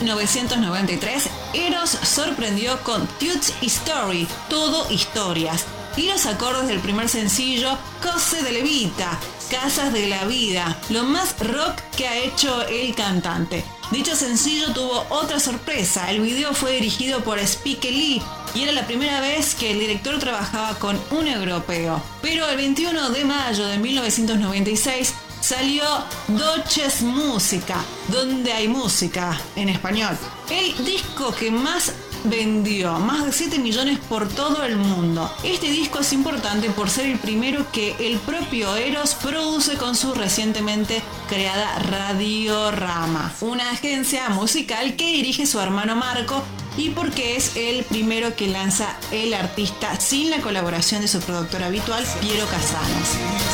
1993, Eros sorprendió con Tuts Story, todo historias, y los acordes del primer sencillo, Cose de Levita, Casas de la Vida, lo más rock que ha hecho el cantante. Dicho sencillo tuvo otra sorpresa, el video fue dirigido por Spike Lee y era la primera vez que el director trabajaba con un europeo. Pero el 21 de mayo de 1996 salió Deutsches Música, donde hay música en español. El disco que más vendió, más de 7 millones por todo el mundo. Este disco es importante por ser el primero que el propio Eros produce con su recientemente creada Radiorama, una agencia musical que dirige su hermano Marco, y porque es el primero que lanza el artista sin la colaboración de su productor habitual, Piero Casanos.